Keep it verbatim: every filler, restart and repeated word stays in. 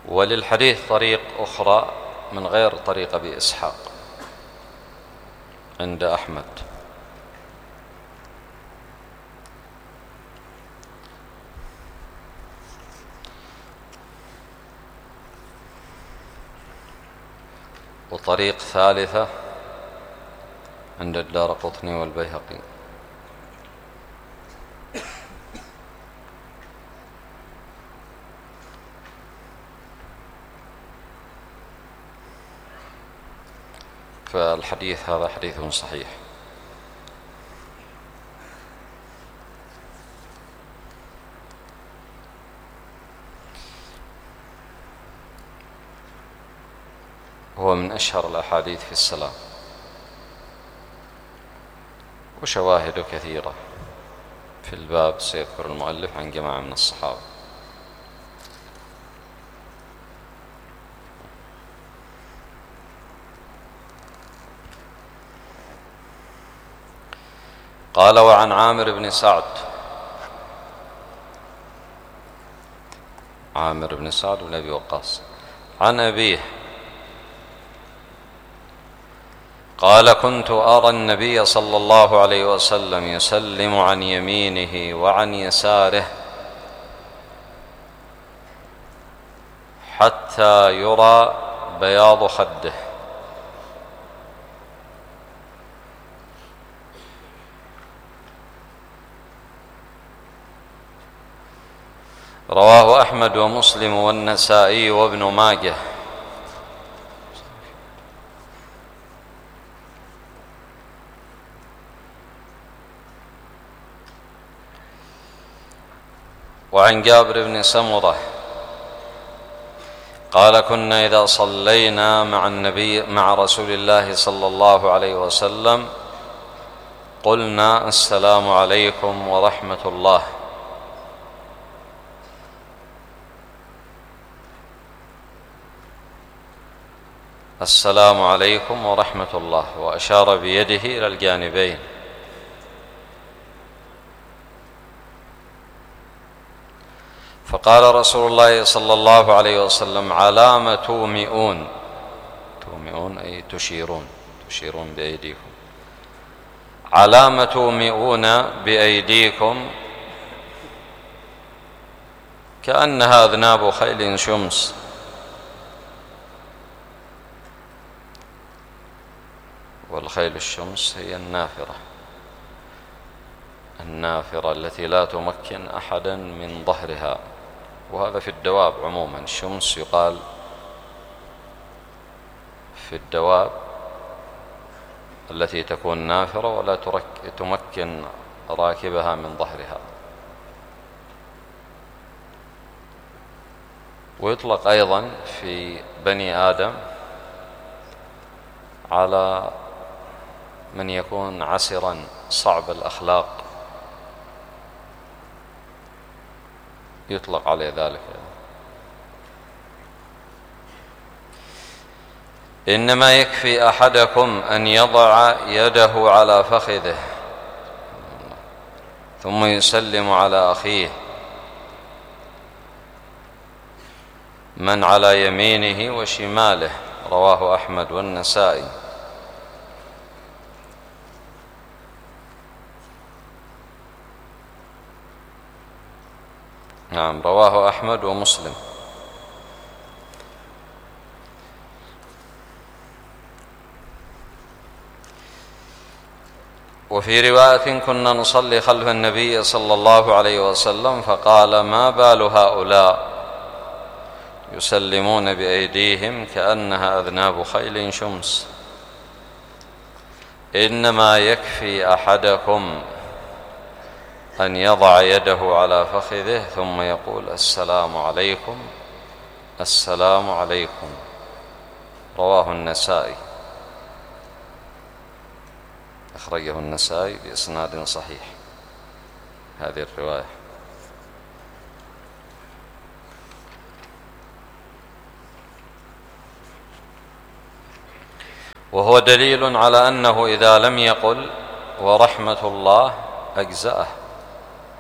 وللحديث طريق أخرى من غير طريق أبي إسحاق عند أحمد. وطريق ثالثة عند الدارقطني والبيهقي. فالحديث هذا حديث صحيح. هو من أشهر الأحاديث في السلام، وشواهد كثيرة في الباب سيذكر المؤلف عن جماعة من الصحابة. قال: وعن عامر بن سعد عامر بن سعد بن أبي وقاص عن أبيه قال: كنت أرى النبي صلى الله عليه وسلم يسلم عن يمينه وعن يساره حتى يرى بياض خده. رواه أحمد ومسلم والنسائي وابن ماجه. وعن جابر بن سمرة قال: كنا إذا صلينا مع النبي مع رسول الله صلى الله عليه وسلم قلنا: السلام عليكم ورحمة الله. السلام عليكم ورحمة الله، وأشار بيده إلى الجانبين. فقال رسول الله صلى الله عليه وسلم: على ما تومئون؟ تومئون أي تشيرون، تشيرون بأيديكم. على ما تومئون بأيديكم كأنها أذناب خيل شمس. والخيل الشمس هي النافرة النافرة التي لا تمكن أحدا من ظهرها، وهذا في الدواب عموما. الشمس يقال في الدواب التي تكون نافرة ولا تمكن راكبها من ظهرها. ويطلق أيضا في بني آدم على من يكون عسرا صعب الأخلاق، يطلق عليه ذلك. إنما يكفي أحدكم أن يضع يده على فخذه ثم يسلم على أخيه من على يمينه وشماله. رواه أحمد والنسائي. نعم، رواه أحمد ومسلم. وفي رواية: كنا نصلي خلف النبي صلى الله عليه وسلم فقال: ما بال هؤلاء يسلمون بأيديهم كأنها أذناب خيل شمس؟ إنما يكفي أحدكم أن يضع يده على فخذه ثم يقول: السلام عليكم، السلام عليكم. رواه النسائي، أخرجه النسائي بإسناد صحيح هذه الرواية. وهو دليل على أنه إذا لم يقل ورحمة الله أجزأه.